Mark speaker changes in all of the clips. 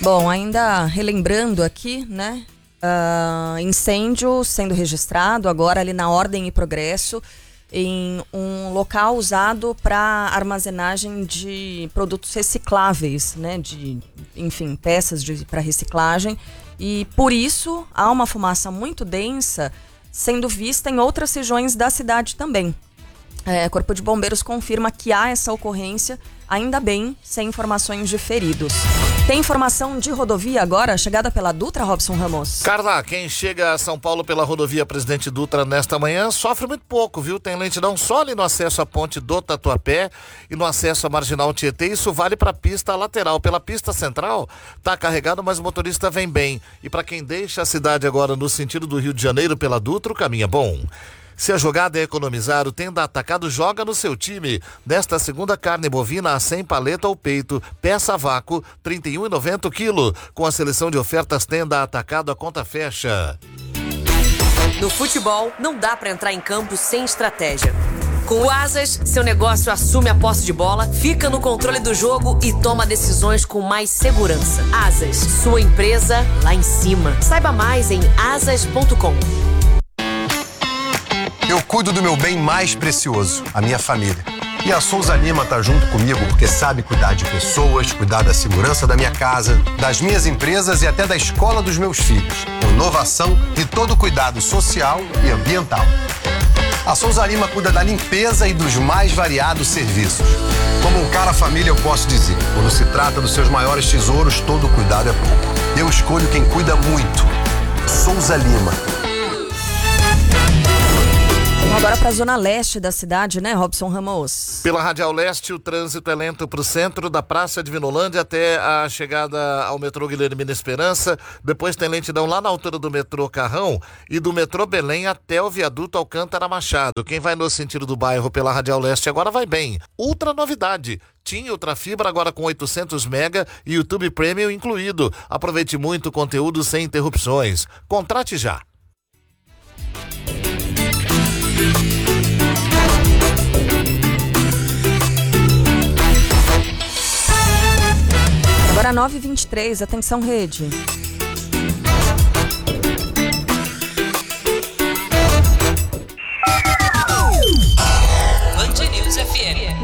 Speaker 1: Bom, ainda relembrando aqui, né? Incêndio sendo registrado agora ali na Ordem e Progresso, em um local usado para armazenagem de produtos recicláveis, né? Enfim, peças para reciclagem. E por isso há uma fumaça muito densa sendo vista em outras regiões da cidade também. O Corpo de Bombeiros confirma que há essa ocorrência, ainda bem, sem informações de feridos. Tem informação de rodovia agora, chegada pela Dutra, Robson Ramos?
Speaker 2: Carla, quem chega a São Paulo pela rodovia Presidente Dutra nesta manhã sofre muito pouco, viu? Tem lentidão só ali no acesso à ponte do Tatuapé e no acesso à Marginal Tietê. Isso vale para a pista lateral. Pela pista central, tá carregado, mas o motorista vem bem. E para quem deixa a cidade agora no sentido do Rio de Janeiro pela Dutra, o caminho é bom. Se a jogada é economizar, o Tenda Atacado joga no seu time. Nesta segunda, carne bovina a 100 paleta ou peito, peça a vácuo, R$ 31,90 o quilo. Com a seleção de ofertas Tenda Atacado, a conta fecha.
Speaker 3: No futebol, não dá para entrar em campo sem estratégia. Com o Asas, seu negócio assume a posse de bola, fica no controle do jogo e toma decisões com mais segurança. Asas, sua empresa lá em cima. Saiba mais em asas.com.
Speaker 4: Eu cuido do meu bem mais precioso, a minha família. E a Souza Lima tá junto comigo porque sabe cuidar de pessoas, cuidar da segurança da minha casa, das minhas empresas e até da escola dos meus filhos. Com inovação e todo cuidado social e ambiental. A Souza Lima cuida da limpeza e dos mais variados serviços. Como um cara família, eu posso dizer, quando se trata dos seus maiores tesouros, todo cuidado é pouco. Eu escolho quem cuida muito. Souza Lima.
Speaker 1: Vamos agora para a zona leste da cidade, né, Robson Ramos?
Speaker 2: Pela Radial Leste, o trânsito é lento para o centro da Praça de Vinolândia até a chegada ao metrô Guilhermina Esperança. Depois tem lentidão lá na altura do metrô Carrão e do metrô Belém até o viaduto Alcântara Machado. Quem vai no sentido do bairro pela Radial Leste agora vai bem. Ultra novidade. TIM Ultra Fibra agora com 800 mega e YouTube Premium incluído. Aproveite muito o conteúdo sem interrupções. Contrate já.
Speaker 1: Agora 9h23, atenção rede.
Speaker 3: Band News FM.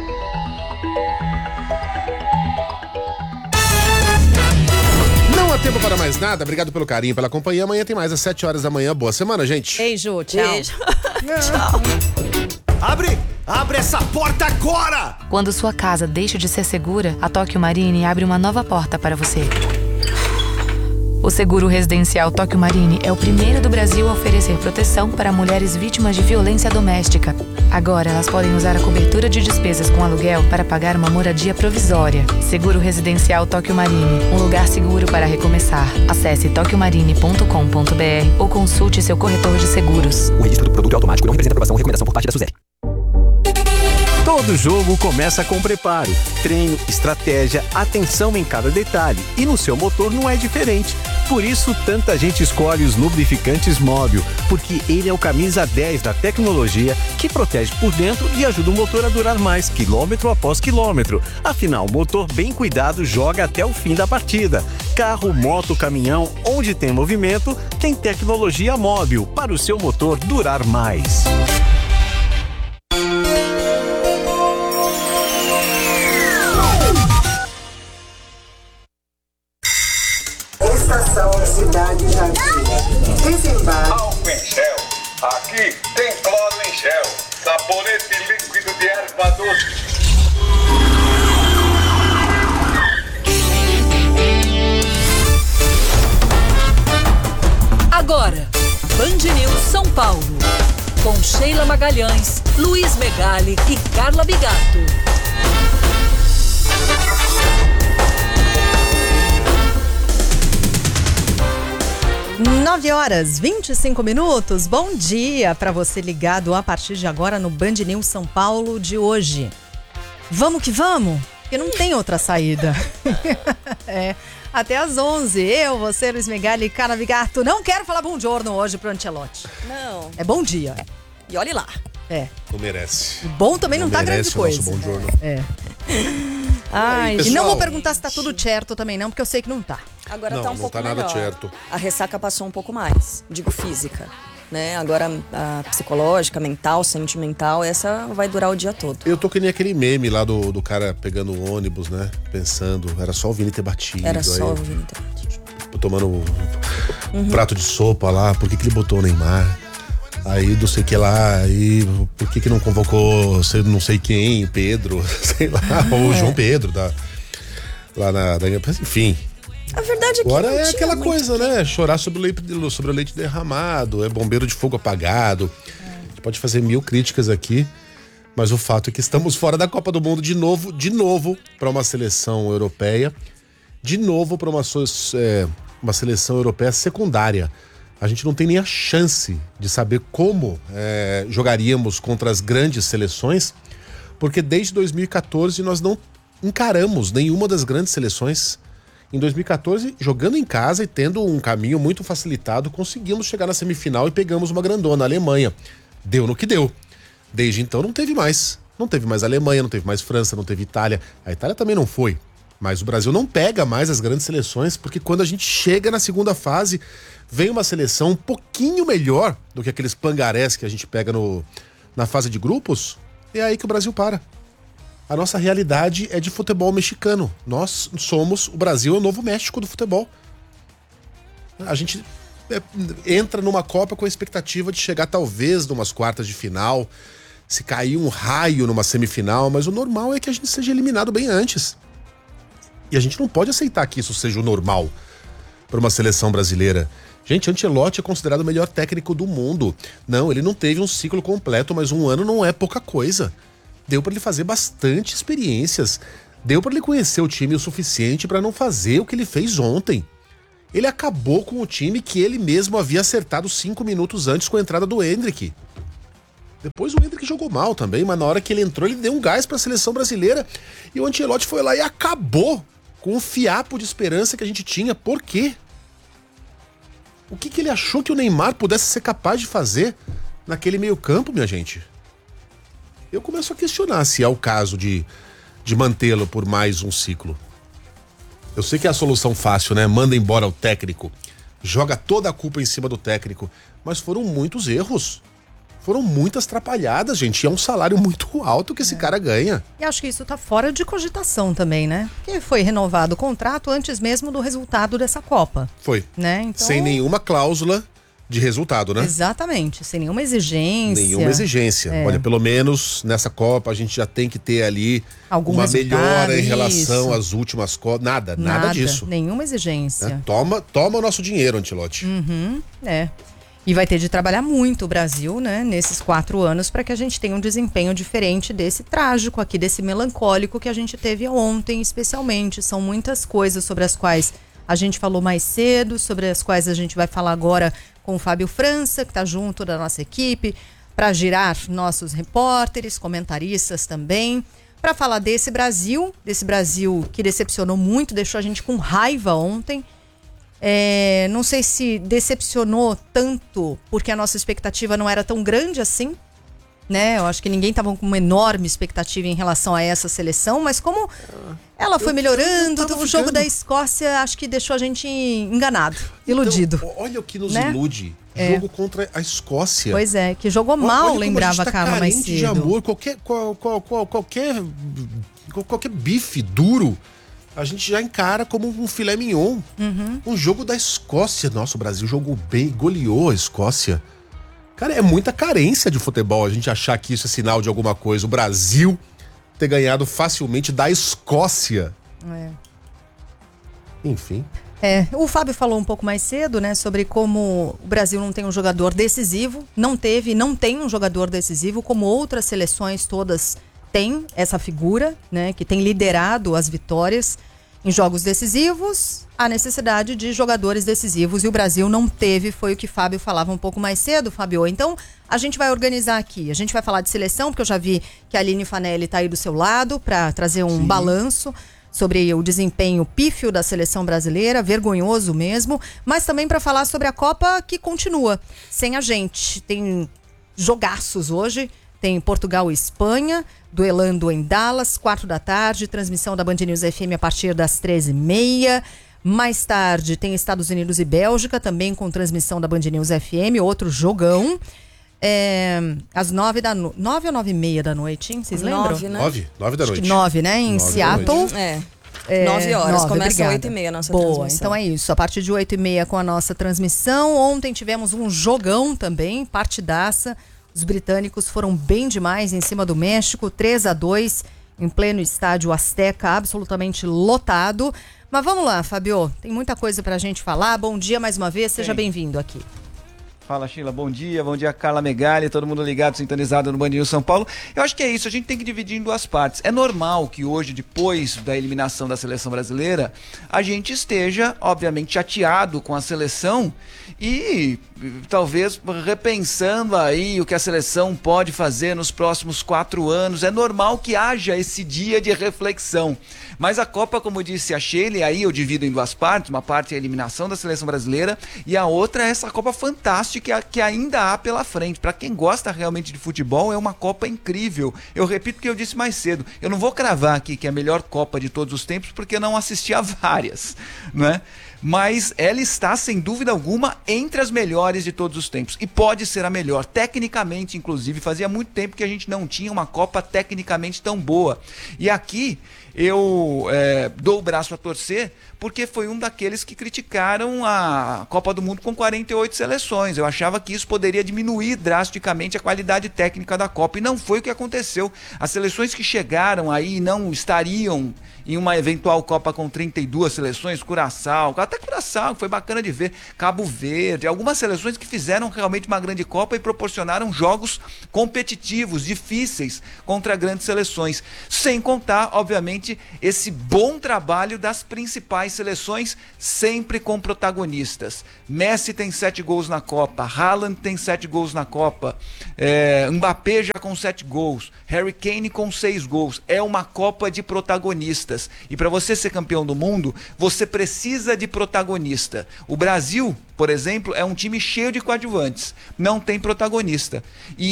Speaker 5: Não há tempo para mais nada, obrigado pelo carinho, pela companhia. Amanhã tem mais às 7 horas da manhã. Boa semana, gente.
Speaker 6: Ei, Ju, tchau.
Speaker 1: Beijo.
Speaker 6: Tchau.
Speaker 7: Abre essa porta agora!
Speaker 8: Quando sua casa deixa de ser segura, a Tóquio Marine abre uma nova porta para você. O seguro residencial Tóquio Marine é o primeiro do Brasil a oferecer proteção para mulheres vítimas de violência doméstica. Agora elas podem usar a cobertura de despesas com aluguel para pagar uma moradia provisória. Seguro residencial Tóquio Marine, um lugar seguro para recomeçar. Acesse tokyomarine.com.br ou consulte seu corretor de seguros.
Speaker 7: O registro do produto é automático, não representa aprovação ou recomendação por parte da SUSEP. Todo jogo começa com preparo, treino, estratégia, atenção em cada detalhe. E no seu motor não é diferente. Por isso, tanta gente escolhe os lubrificantes Móbil, porque ele é o camisa 10 da tecnologia que protege por dentro e ajuda o motor a durar mais, quilômetro após quilômetro. Afinal, o motor bem cuidado joga até o fim da partida. Carro, moto, caminhão, onde tem movimento, tem tecnologia Móbil para o seu motor durar mais.
Speaker 9: Estação Cidade Jardim. Desembarque.
Speaker 10: Álcool em gel. Aqui tem cloro em gel. Sabonete líquido de erva doce.
Speaker 3: Agora, Band News São Paulo. Com Sheila Magalhães, Luiz Megali e Carla Bigato.
Speaker 6: 9h25. Bom dia para você ligado a partir de agora no Band News São Paulo de hoje. Vamos que vamos, porque não tem outra saída. Até às 11. Eu, você, Luiz Megali e Carla Bigato. Não quero falar bom giorno hoje pro Ancelotti.
Speaker 1: Não.
Speaker 6: É bom dia.
Speaker 1: E olhe lá.
Speaker 5: Não merece.
Speaker 6: O bom também não tá grande coisa.
Speaker 5: Nosso bom giorno.
Speaker 1: Ai,
Speaker 5: pessoal,
Speaker 6: E não vou perguntar se tá tudo certo também não, porque eu sei que não tá.
Speaker 1: agora
Speaker 5: Não,
Speaker 1: tá um
Speaker 5: não
Speaker 1: pouco
Speaker 5: tá nada
Speaker 1: melhor.
Speaker 5: certo.
Speaker 1: A ressaca passou um pouco mais, digo física, né? Agora a psicológica, mental, sentimental, essa vai durar o dia todo.
Speaker 5: Eu tô que nem aquele meme lá do cara pegando o ônibus, né? Pensando, era só o Vini ter batido.
Speaker 1: Era só
Speaker 5: aí,
Speaker 1: o Vini ter batido.
Speaker 5: tomando um prato de sopa lá, por que ele botou o Neymar? Aí não sei o que lá, aí por que não convocou não sei quem, Pedro, sei lá, ou João Pedro, enfim.
Speaker 1: A verdade é que
Speaker 5: Agora
Speaker 1: não
Speaker 5: é
Speaker 1: tinha
Speaker 5: aquela
Speaker 1: muito
Speaker 5: coisa, né? Chorar sobre o leite derramado, é bombeiro de fogo apagado. A gente pode fazer 1000 críticas aqui, mas o fato é que estamos fora da Copa do Mundo de novo para uma seleção europeia, de novo para uma seleção europeia secundária. A gente não tem nem a chance de saber como jogaríamos contra as grandes seleções, porque desde 2014 nós não encaramos nenhuma das grandes seleções. Em 2014, jogando em casa e tendo um caminho muito facilitado, conseguimos chegar na semifinal e pegamos uma grandona, a Alemanha. Deu no que deu. Desde então não teve mais. Não teve mais Alemanha, não teve mais França, não teve Itália. A Itália também não foi. Mas o Brasil não pega mais as grandes seleções, porque quando a gente chega na segunda fase, vem uma seleção um pouquinho melhor do que aqueles pangarés que a gente pega na fase de grupos, é aí que o Brasil para. A nossa realidade é de futebol mexicano. O Brasil é o novo México do futebol. A gente entra numa Copa com a expectativa de chegar talvez numas quartas de final, se cair um raio numa semifinal, mas o normal é que a gente seja eliminado bem antes. E a gente não pode aceitar que isso seja o normal para uma seleção brasileira. Gente, Ancelotti é considerado o melhor técnico do mundo. Não, ele não teve um ciclo completo, mas um ano não é pouca coisa. Deu para ele fazer bastante experiências. Deu para ele conhecer o time o suficiente para não fazer o que ele fez ontem. Ele acabou com o time que ele mesmo havia acertado 5 minutos antes com a entrada do Endrick. Depois o Endrick jogou mal também, mas na hora que ele entrou, ele deu um gás para a seleção brasileira. E o Ancelotti foi lá e acabou com o fiapo de esperança que a gente tinha. Por quê? O que ele achou que o Neymar pudesse ser capaz de fazer naquele meio-campo, minha gente? Eu começo a questionar se é o caso de mantê-lo por mais um ciclo. Eu sei que é a solução fácil, né? Manda embora o técnico, joga toda a culpa em cima do técnico, mas foram muitos erros. Foram muitas atrapalhadas, gente. E é um salário muito alto que esse cara ganha.
Speaker 6: E acho que isso tá fora de cogitação também, né? Porque foi renovado o contrato antes mesmo do resultado dessa Copa.
Speaker 5: Foi.
Speaker 6: Né? Então...
Speaker 5: Sem nenhuma cláusula de resultado, né?
Speaker 6: Exatamente, sem nenhuma exigência.
Speaker 5: Nenhuma exigência. Olha, pelo menos nessa Copa a gente já tem que ter ali uma melhora em relação às últimas Copas. Nada disso.
Speaker 6: Nenhuma exigência.
Speaker 5: Né? Toma o nosso dinheiro, Ancelotti.
Speaker 6: E vai ter de trabalhar muito o Brasil, né, nesses 4 anos, para que a gente tenha um desempenho diferente desse trágico aqui, desse melancólico que a gente teve ontem, especialmente. São muitas coisas sobre as quais a gente falou mais cedo, sobre as quais a gente vai falar agora com o Fábio França, que está junto da nossa equipe, para girar nossos repórteres, comentaristas também, para falar desse Brasil que decepcionou muito, deixou a gente com raiva ontem. Não sei se decepcionou tanto porque a nossa expectativa não era tão grande assim, né? Eu acho que ninguém estava com uma enorme expectativa em relação a essa seleção, mas como ela foi melhorando, o jogo da Escócia acho que deixou a gente enganado, iludido.
Speaker 5: Então, olha o que nos ilude. Jogo contra a Escócia.
Speaker 6: Pois é, que jogou mal,
Speaker 5: olha
Speaker 6: lembrava a Carla mais cedo.
Speaker 5: De amor, qualquer bife duro a gente já encara como um filé mignon. Um jogo da Escócia. Nossa, o Brasil jogou bem, goleou a Escócia. Cara, é muita carência de futebol a gente achar que isso é sinal de alguma coisa. O Brasil ter ganhado facilmente da Escócia. Enfim.
Speaker 6: O Fábio falou um pouco mais cedo, né, sobre como o Brasil não tem um jogador decisivo. Não tem um jogador decisivo, como outras seleções todas tem essa figura, né, que tem liderado as vitórias em jogos decisivos, a necessidade de jogadores decisivos, e o Brasil não teve, foi o que Fábio falava um pouco mais cedo, Fábio. Então, a gente vai organizar aqui, a gente vai falar de seleção, porque eu já vi que a Aline Fanelli está aí do seu lado para trazer um balanço sobre o desempenho pífio da seleção brasileira, vergonhoso mesmo, mas também para falar sobre a Copa que continua sem a gente. Tem jogaços hoje. tem Portugal e Espanha, duelando em Dallas, 16h, transmissão da Band News FM a partir das 13h30. Mais tarde tem Estados Unidos e Bélgica, também com transmissão da Band News FM, outro jogão. Às 9 ou 9h30 da noite, hein? Vocês lembram?
Speaker 1: 9, né?
Speaker 5: 9 da noite.
Speaker 6: 9, né? Em Seattle.
Speaker 1: 9 horas, começa às 8h30 a nossa transmissão.
Speaker 6: Boa, então é isso. A partir de 8h30 com a nossa transmissão. Ontem tivemos um jogão também, partidaça. Os britânicos foram bem demais em cima do México, 3-2, em pleno estádio Azteca, absolutamente lotado. Mas vamos lá, Fabio, tem muita coisa pra gente falar. Bom dia mais uma vez, seja bem-vindo aqui.
Speaker 11: Fala, Sheila, bom dia Carla Megali, todo mundo ligado, sintonizado no Band News São Paulo. Eu acho que é isso, a gente tem que dividir em duas partes. É normal que hoje, depois da eliminação da seleção brasileira, a gente esteja, obviamente, chateado com a seleção e talvez repensando aí o que a seleção pode fazer nos próximos 4 anos. É normal que haja esse dia de reflexão. Mas a Copa, como disse a Sheila, e aí eu divido em duas partes, uma parte é a eliminação da seleção brasileira e a outra é essa Copa fantástica que ainda há pela frente. Para quem gosta realmente de futebol, é uma Copa incrível. Eu repito o que eu disse mais cedo, eu não vou cravar aqui que é a melhor Copa de todos os tempos, porque eu não assisti a várias, não é? Mas ela está, sem dúvida alguma, entre as melhores de todos os tempos. E pode ser a melhor, tecnicamente, inclusive. Fazia muito tempo que a gente não tinha uma Copa tecnicamente tão boa. E aqui eu dou o braço a torcer, porque foi um daqueles que criticaram a Copa do Mundo com 48 seleções. Eu achava que isso poderia diminuir drasticamente a qualidade técnica da Copa. E não foi o que aconteceu. As seleções que chegaram aí não estariam em uma eventual Copa com 32 seleções, Curaçao, até Curaçao, foi bacana de ver, Cabo Verde, algumas seleções que fizeram realmente uma grande Copa e proporcionaram jogos competitivos, difíceis contra grandes seleções, sem contar, obviamente, esse bom trabalho das principais seleções, sempre com protagonistas. Messi tem 7 gols na Copa, Haaland tem 7 gols na Copa, Mbappé já com 7 gols, Harry Kane com 6 gols. É uma Copa de protagonistas. E para você ser campeão do mundo, você precisa de protagonista. O Brasil, por exemplo, é um time cheio de coadjuvantes, não tem protagonista.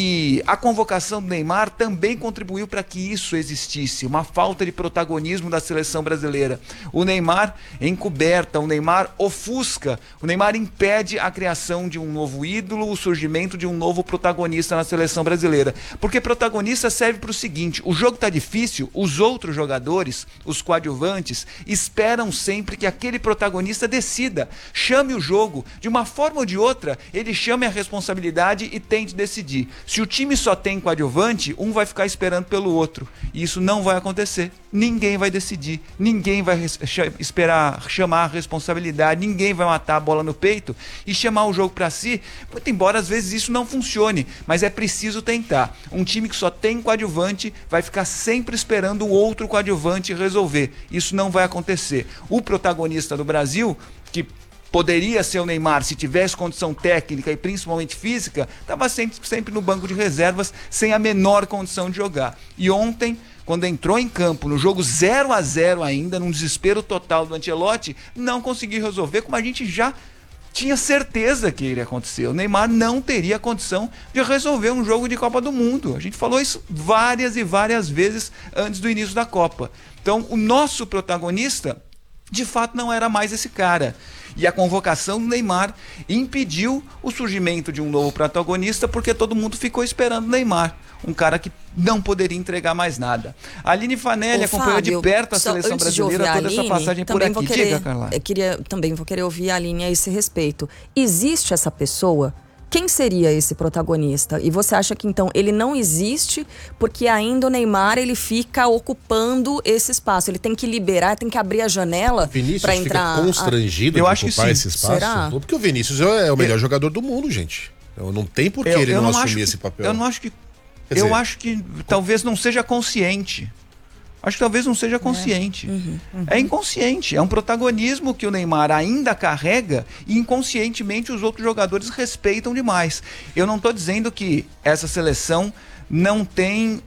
Speaker 11: E a convocação do Neymar também contribuiu para que isso existisse, uma falta de protagonismo da seleção brasileira. O Neymar encoberta, o Neymar ofusca, o Neymar impede a criação de um novo ídolo, o surgimento de um novo protagonista na seleção brasileira. Porque protagonista serve para o seguinte: o jogo está difícil, os outros jogadores, os coadjuvantes, esperam sempre que aquele protagonista decida, chame o jogo, de uma forma ou de outra, ele chame a responsabilidade e tente decidir. Se o time só tem coadjuvante, um vai ficar esperando pelo outro, e isso não vai acontecer. Ninguém vai decidir, ninguém vai chamar a responsabilidade, ninguém vai matar a bola no peito e chamar o jogo para si, muito embora às vezes isso não funcione, mas é preciso tentar. Um time que só tem coadjuvante vai ficar sempre esperando o outro coadjuvante resolver. Isso não vai acontecer. O protagonista do Brasil, que poderia ser o Neymar se tivesse condição técnica e principalmente física, estava sempre no banco de reservas, sem a menor condição de jogar. E ontem, quando entrou em campo, no jogo 0-0 ainda, num desespero total do Ancelotti, não conseguiu resolver, como a gente já tinha certeza que iria acontecer. O Neymar não teria condição de resolver um jogo de Copa do Mundo. A gente falou isso várias e várias vezes antes do início da Copa. Então, o nosso protagonista, de fato, não era mais esse cara. E a convocação do Neymar impediu o surgimento de um novo protagonista, porque todo mundo ficou esperando o Neymar, um cara que não poderia entregar mais nada. A Aline Fanelli acompanhou de perto a seleção brasileira, toda essa passagem por aqui. Diga, Carla.
Speaker 1: Também vou querer ouvir a Aline a esse respeito. Existe essa pessoa? Quem seria esse protagonista? E você acha que então ele não existe porque ainda o Neymar ele fica ocupando esse espaço? Ele tem que liberar, tem que abrir a janela para entrar.
Speaker 5: Fica constrangido de ocupar esse espaço?
Speaker 1: Será?
Speaker 5: Porque o Vinícius é o melhor jogador do mundo, gente. Não tem por que ele não assumir esse papel.
Speaker 11: Eu não acho que. Eu acho que talvez não seja consciente. Acho que talvez não seja consciente. É inconsciente. É um protagonismo que o Neymar ainda carrega e inconscientemente os outros jogadores respeitam demais. Eu não estou dizendo que essa seleção não tem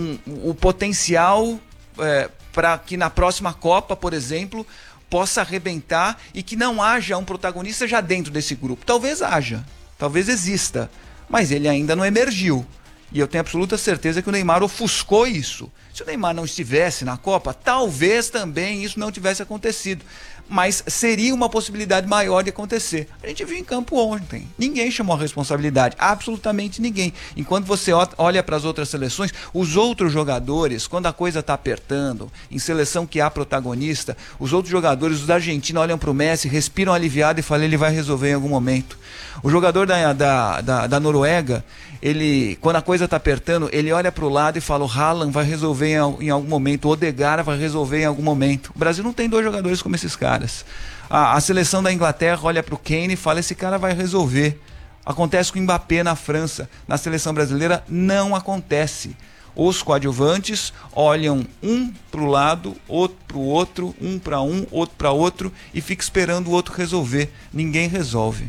Speaker 11: o potencial para que na próxima Copa, por exemplo, possa arrebentar e que não haja um protagonista já dentro desse grupo. Talvez haja, talvez exista, mas ele ainda não emergiu. E eu tenho absoluta certeza que o Neymar ofuscou isso. Se o Neymar não estivesse na Copa, talvez também isso não tivesse acontecido. Mas seria uma possibilidade maior de acontecer. A gente viu em campo ontem. Ninguém chamou a responsabilidade. Absolutamente ninguém. Enquanto você olha para as outras seleções, os outros jogadores, quando a coisa está apertando, em seleção que há protagonista, os outros jogadores, os da Argentina, olham para o Messi, respiram aliviado e falam, ele vai resolver em algum momento. O jogador da Noruega, ele, quando a coisa está apertando, ele olha para o lado e fala, o Haaland vai resolver em algum momento, o Odegaard vai resolver em algum momento. O Brasil não tem 2 jogadores como esses caras. A seleção da Inglaterra olha para o Kane e fala, esse cara vai resolver. Acontece com o Mbappé na França. Na seleção brasileira não acontece. Os coadjuvantes olham um para o lado, outro para o outro, um para um, outro para outro, e fica esperando o outro resolver. Ninguém resolve.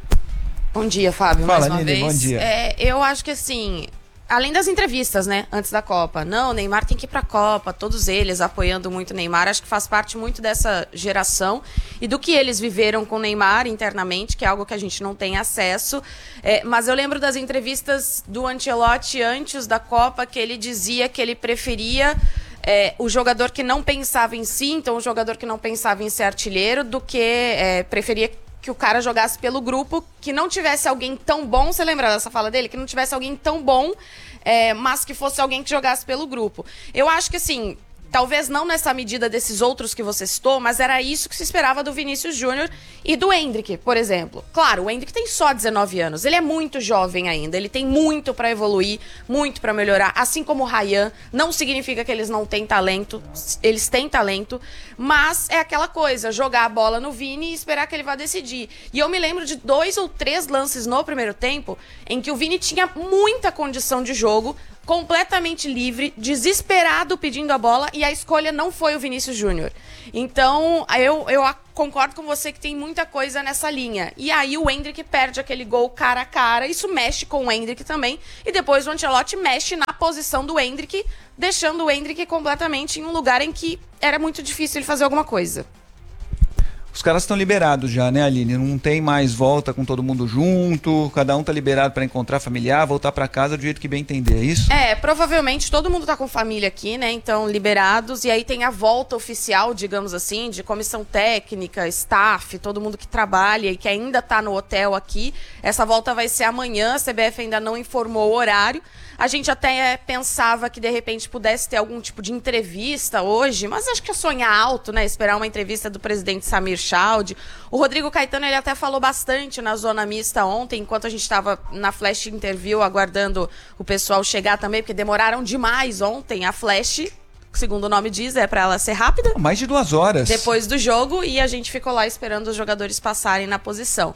Speaker 12: Bom dia, Fábio,
Speaker 11: Fala,
Speaker 12: mais uma
Speaker 11: Aline,
Speaker 12: vez.
Speaker 11: bom dia.
Speaker 12: Eu acho que assim, além das entrevistas, né, antes da Copa, não, o Neymar tem que ir pra Copa, todos eles apoiando muito o Neymar, acho que faz parte muito dessa geração e do que eles viveram com o Neymar internamente, que é algo que a gente não tem acesso, mas eu lembro das entrevistas do Ancelotti antes da Copa, que ele dizia que ele preferia o jogador que não pensava em si, então o jogador que não pensava em ser artilheiro, do que preferia que o cara jogasse pelo grupo, que não tivesse alguém tão bom, você lembra dessa fala dele? Que não tivesse alguém tão bom, mas que fosse alguém que jogasse pelo grupo. Eu acho que assim, talvez não nessa medida desses outros que você citou, mas era isso que se esperava do Vinícius Júnior e do Endrick, por exemplo. Claro, o Endrick tem só 19 anos, ele é muito jovem ainda, ele tem muito pra evoluir, muito pra melhorar, assim como o Ryan. Não significa que eles não têm talento, eles têm talento, mas é aquela coisa, jogar a bola no Vini e esperar que ele vá decidir. E eu me lembro de 2 ou 3 lances no primeiro tempo em que o Vini tinha muita condição de jogo, completamente livre, desesperado pedindo a bola, e a escolha não foi o Vinícius Júnior. Então, eu concordo com você que tem muita coisa nessa linha. E aí o Endrick perde aquele gol cara a cara, isso mexe com o Endrick também, e depois o Ancelotti mexe na posição do Endrick, deixando o Endrick completamente em um lugar em que era muito difícil ele fazer alguma coisa.
Speaker 11: Os caras estão liberados já, né, Aline? Não tem mais volta com todo mundo junto, cada um tá liberado para encontrar familiar, voltar para casa do jeito que bem entender, é isso?
Speaker 12: Provavelmente todo mundo tá com família aqui, né? Então, liberados, e aí tem a volta oficial, digamos assim, de comissão técnica, staff, todo mundo que trabalha e que ainda tá no hotel aqui. Essa volta vai ser amanhã, a CBF ainda não informou o horário. A gente até pensava que de repente pudesse ter algum tipo de entrevista hoje, mas acho que é sonhar alto, né? Esperar uma entrevista do presidente Samir Chaude. O Rodrigo Caetano, ele até falou bastante na zona mista ontem, enquanto a gente estava na flash interview aguardando o pessoal chegar também, porque demoraram demais ontem. A flash, segundo o nome diz, é para ela ser rápida.
Speaker 11: Mais de 2 horas.
Speaker 12: Depois do jogo, e a gente ficou lá esperando os jogadores passarem na posição.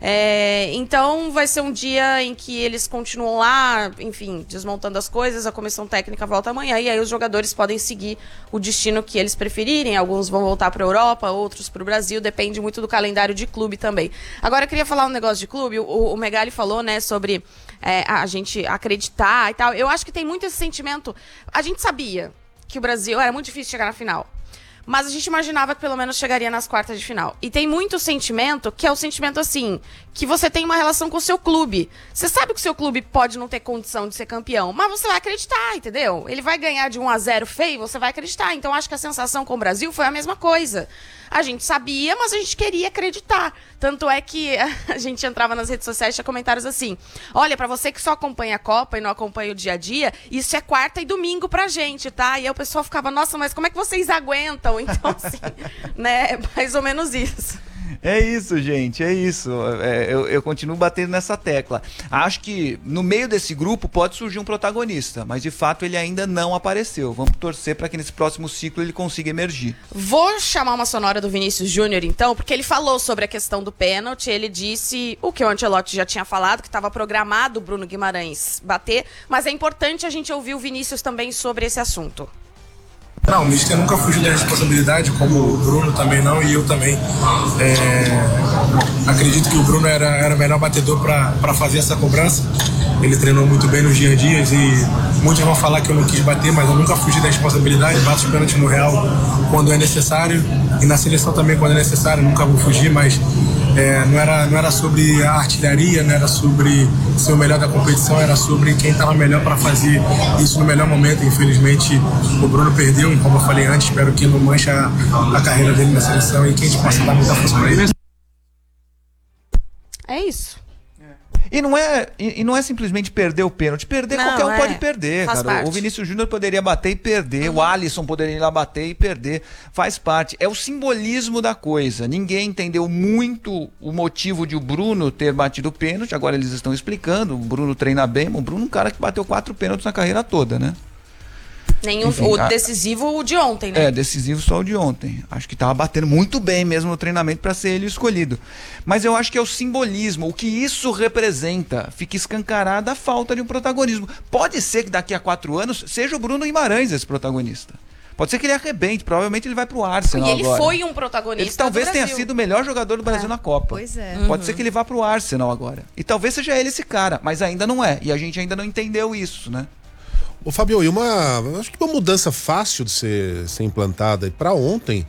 Speaker 12: Então vai ser um dia em que eles continuam lá, enfim, desmontando as coisas, a comissão técnica volta amanhã, e aí os jogadores podem seguir o destino que eles preferirem. Alguns vão voltar para a Europa, outros para o Brasil, depende muito do calendário de clube também. Agora eu queria falar um negócio de clube, o Megali falou, né, sobre a gente acreditar e tal. Eu acho que tem muito esse sentimento, a gente sabia que o Brasil era muito difícil chegar na final, mas a gente imaginava que pelo menos chegaria nas quartas de final. E tem muito sentimento, que é o sentimento assim, que você tem uma relação com o seu clube. Você sabe que o seu clube pode não ter condição de ser campeão, mas você vai acreditar, entendeu? Ele vai ganhar de 1-0 feio, você vai acreditar. Então acho que a sensação com o Brasil foi a mesma coisa. A gente sabia, mas a gente queria acreditar. Tanto é que a gente entrava nas redes sociais e tinha comentários assim: olha, pra você que só acompanha a Copa e não acompanha o dia a dia, isso é quarta e domingo pra gente, tá? E aí o pessoal ficava, nossa, mas como é que vocês aguentam? Então, assim, né, é mais ou menos isso.
Speaker 11: É isso, gente, é isso. Eu continuo batendo nessa tecla. Acho que no meio desse grupo pode surgir um protagonista, mas de fato ele ainda não apareceu. Vamos torcer para que nesse próximo ciclo ele consiga emergir.
Speaker 12: Vou chamar uma sonora do Vinícius Júnior, então, porque ele falou sobre a questão do pênalti. Ele disse o que o Ancelotti já tinha falado, que estava programado o Bruno Guimarães bater, mas é importante a gente ouvir o Vinícius também sobre esse assunto.
Speaker 13: Não, o Mister nunca fugiu da responsabilidade, como o Bruno também não, e eu também. Acredito que o Bruno era o melhor batedor para fazer essa cobrança. Ele treinou muito bem nos dias a dias e muitos vão falar que eu não quis bater, mas eu nunca fugi da responsabilidade. Bato os pênaltis no Real quando é necessário e na seleção também quando é necessário. Nunca vou fugir, mas Não era sobre a artilharia, não era sobre ser o melhor da competição, era sobre quem estava melhor para fazer isso no melhor momento. Infelizmente, o Bruno perdeu, como eu falei antes, espero que não manche a carreira dele na seleção e que a gente possa dar muita força para ele.
Speaker 12: É isso.
Speaker 11: E não é simplesmente perder o pênalti. Perder,
Speaker 12: não,
Speaker 11: qualquer um pode perder,
Speaker 12: faz
Speaker 11: cara.
Speaker 12: parte.
Speaker 11: O Vinícius Júnior poderia bater e perder. O Alisson poderia ir lá bater e perder. Faz parte. É o simbolismo da coisa. Ninguém entendeu muito o motivo de o Bruno ter batido o pênalti. Agora eles estão explicando. O Bruno treina bem. O Bruno é um cara que bateu 4 pênaltis na carreira toda, né?
Speaker 12: Enfim, o decisivo, o de ontem, né?
Speaker 11: Decisivo só o de ontem. Acho que tava batendo muito bem mesmo no treinamento para ser ele o escolhido. Mas eu acho que é o simbolismo, o que isso representa. Fica escancarada a falta de um protagonismo. Pode ser que daqui a 4 anos seja o Bruno Guimarães esse protagonista. Pode ser que ele arrebente, provavelmente ele vai pro Arsenal agora.
Speaker 12: E ele foi um protagonista.
Speaker 11: Ele talvez tenha sido o melhor jogador do Brasil na Copa.
Speaker 6: Pois é.
Speaker 11: Pode ser que ele vá pro Arsenal agora. E talvez seja ele esse cara, mas ainda não é. E a gente ainda não entendeu isso, né?
Speaker 5: Ô Fabio, acho que uma mudança fácil de ser implantada para ontem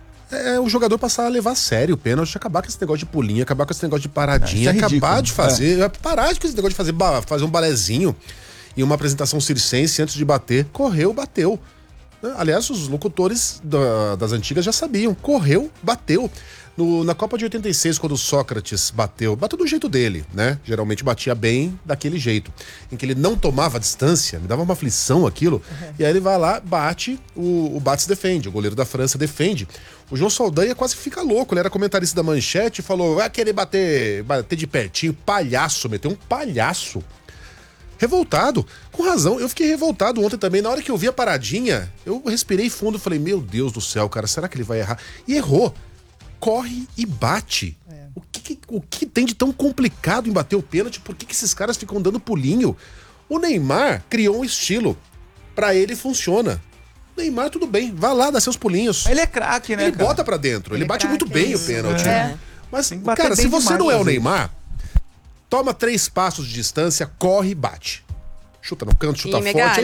Speaker 5: é o jogador passar a levar a sério o pênalti, acabar com esse negócio de pulinha, acabar com esse negócio de paradinha, acabar de fazer, parar com esse negócio de fazer um balezinho e uma apresentação circense antes de bater. Correu, bateu. Aliás, os locutores das antigas já sabiam, correu, bateu. Na Copa de 86, quando o Sócrates bateu do jeito dele, né? Geralmente batia bem daquele jeito, em que ele não tomava distância, me dava uma aflição aquilo, e aí ele vai lá, bate, o Bates defende, o goleiro da França defende. O João Saldanha quase fica louco, ele era comentarista da Manchete e falou, vai querer bater de pertinho, palhaço, meteu um palhaço. Revoltado, com razão, eu fiquei revoltado ontem também, na hora que eu vi a paradinha, eu respirei fundo e falei, meu Deus do céu, cara, será que ele vai errar? E errou. Corre e bate. O que tem de tão complicado em bater o pênalti? Por que esses caras ficam dando pulinho? O Neymar criou um estilo. Pra ele funciona. Neymar, tudo bem, vai lá, dá seus pulinhos.
Speaker 11: Ele é craque, né?
Speaker 5: Ele bota pra dentro, ele bate muito bem o pênalti. Mas, cara, se você não é o Neymar, toma 3 passos de distância, corre e bate. Chuta no canto, chuta forte.